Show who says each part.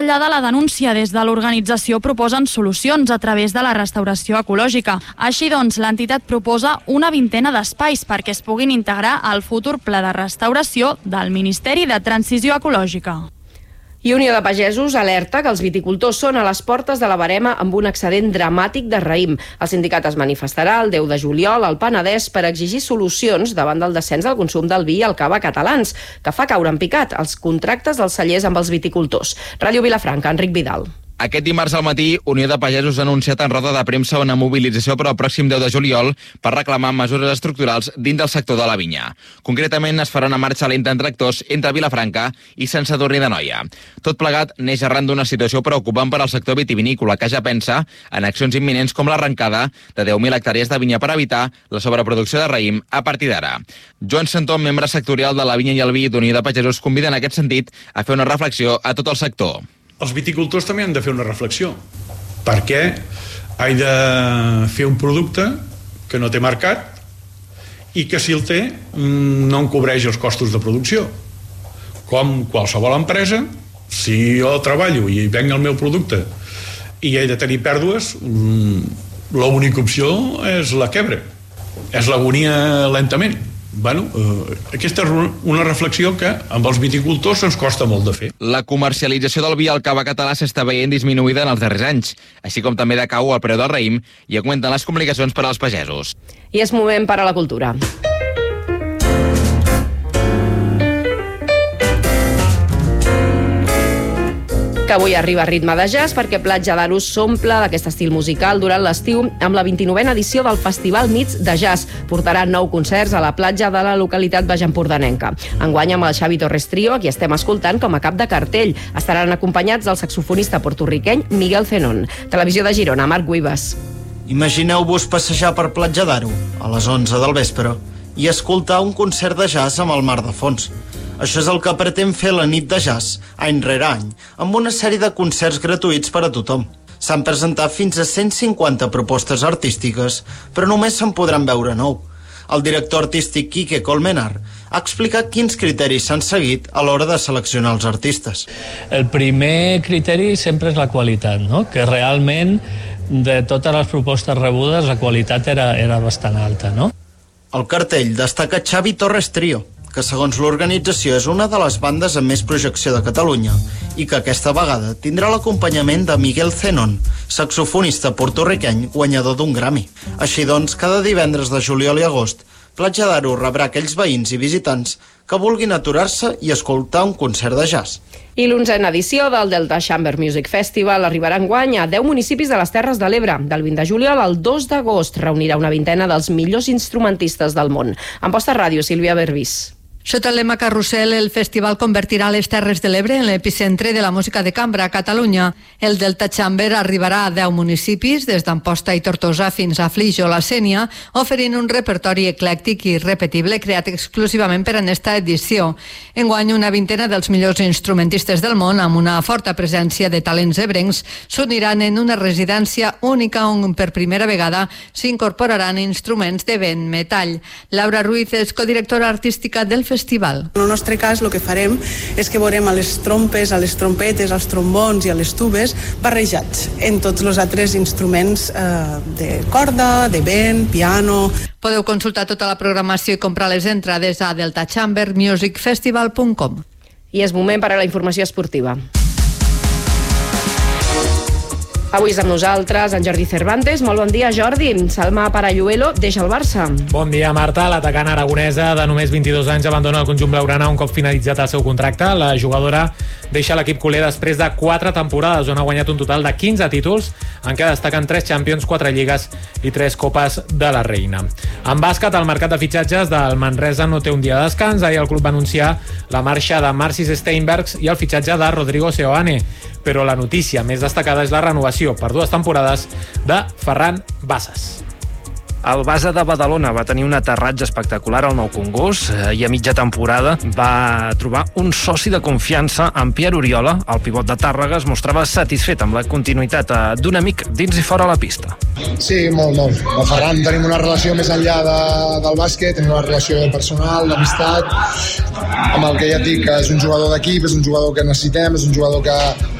Speaker 1: enllà de la denúncia, des de l'organització proposen solucions a través de la restauració ecològica. Així doncs, l'entitat proposa una vintena d'espais perquè es puguin integrar al futur pla de restauració del Ministeri de Transició Ecològica.
Speaker 2: I Unió de Pagesos alerta que els viticultors són a les portes de la barema amb un excedent dramàtic de raïm. El sindicat es manifestarà el 10 de juliol al Penedès per exigir solucions davant del descens del consum del vi i el cava catalans, que fa caure en picat els contractes dels cellers amb els viticultors. Ràdio Vilafranca, Enric Vidal.
Speaker 3: Aquest dimarts al matí, Unió de Pagesos ha anunciat en roda de premsa una mobilització per al pròxim 10 de juliol per reclamar mesures estructurals dins del sector de la vinya. Concretament, es farà una marxa lenta en tractors entre Vilafranca i Sant Sadurní d'Anoia. Tot plegat neix arran d'una situació preocupant per al sector vitivinícola, que ja pensa en accions imminents com l'arrencada de 10.000 hectàrees de vinya per evitar la sobreproducció de raïm a partir d'ara. Joan Santó, membre sectorial de la vinya i el vi d'Unió de Pagesos, convida en aquest sentit a fer una reflexió a tot el sector.
Speaker 4: Els viticultors també han de fer una reflexió. Per què he de fer un producte que no té mercat i que si el té no em cobreix els costos de producció? Com qualsevol empresa, si jo treballo i venc el meu producte i he de tenir pèrdues, l'única opció és la quebra, és l'agonia lentament. Aquesta és una reflexió que amb els viticultors ens costa molt de fer.
Speaker 3: La comercialització del vi al cava català s'està veient disminuïda en els darrers anys, així com també decau el preu del raïm i augmenten les complicacions per als pagesos.
Speaker 2: I és moment per a la cultura. Que avui arriba a ritme de jazz perquè Platja d'Aro s'omple d'aquest estil musical durant l'estiu amb la 29a edició del Festival Nits de Jazz. Portarà 9 concerts a la platja de la localitat baixempordanenca. Enguany amb el Xavi Torres Trio, a qui estem escoltant com a cap de cartell. Estaran acompanyats del saxofonista portorriqueny Miguel Zenón. Televisió de Girona, Marc Guibas.
Speaker 5: Imagineu-vos passejar per Platja d'Aro a les 11 del vespre i escoltar un concert de jazz amb el mar de fons. Això és el que pretén fer la nit de jazz, any rere any, amb una sèrie de concerts gratuïts per a tothom. S'han presentat fins a 150 propostes artístiques, però només se'n podran veure 9. El director artístic Quique Colmenar ha explicat quins criteris s'han seguit a l'hora de seleccionar els artistes.
Speaker 6: El primer criteri sempre és la qualitat, no? Que realment de totes les propostes rebudes la qualitat era bastant alta, no?
Speaker 5: Al cartell destaca Xavi Torres Trio, que segons l'organització és una de les bandes amb més projecció de Catalunya i que aquesta vegada tindrà l'acompanyament de Miguel Zenón, saxofonista portorriqueny guanyador d'un Grammy. Així doncs, cada divendres de juliol i agost, Platja d'Aro rebrà aquells veïns i visitants que vulguin aturar-se i escoltar un concert de jazz.
Speaker 2: I l'11a edició del Delta Chamber Music Festival arribarà enguany a 10 municipis de les Terres de l'Ebre. Del 20 de juliol al 2 d'agost reunirà una vintena dels millors instrumentistes del món. En Posta Ràdio, Sílvia Berbís.
Speaker 7: Sota el lema Carrusel, el festival convertirà les Terres de l'Ebre en l'epicentre de la música de cambra a Catalunya. El Delta Chamber arribarà a 10 municipis, des d'Amposta i Tortosa fins a Flix o la Sénia, oferint un repertori eclèctic i repetible creat exclusivament per a esta edició. Enguany, una vintena dels millors instrumentistes del món, amb una forta presència de talents ebrencs, s'uniran en una residència única on per primera vegada s'incorporaran instruments de vent metall. Laura Ruiz és codirectora artística del festival.
Speaker 8: En el nostre cas el que farem és que veurem a les trompes, a les trompetes, als trombons i a les tubes barrejats en tots els altres instruments de corda, de vent, piano.
Speaker 7: Podeu consultar tota la programació i comprar les entrades a deltachambermusicfestival.com.
Speaker 2: I és moment per a la informació esportiva. Avui és amb nosaltres en Jordi Cervantes. Molt bon dia, Jordi. Salma Paralluelo deixa el Barça.
Speaker 9: Bon dia, Marta. L'atacant aragonesa de només 22 anys abandona el conjunt blaugrana un cop finalitzat el seu contracte. La jugadora deixa l'equip culer després de 4 temporades on ha guanyat un total de 15 títols, en què destaquen 3 Champions, 4 Lligues i 3 Copes de la Reina. En bàsquet, el mercat de fitxatges del Manresa no té un dia de descans. Ahir el club va anunciar la marxa de Marcis Steinbergs i el fitxatge de Rodrigo Seoane, però la notícia més destacada és la renovació per 2 temporades de Ferran Bassas.
Speaker 10: El base de Badalona va tenir un aterratge espectacular al Nou Congost i a mitja temporada va trobar un soci de confiança en Pierre Oriola. El pivot de Tàrrega es mostrava satisfet amb la continuïtat d'un amic dins i fora la pista.
Speaker 11: Sí, molt. Amb Ferran tenim una relació més enllà del bàsquet, tenim una relació personal, d'amistat, amb el que ja et dic, que és un jugador d'equip, és un jugador que necessitem, és un jugador que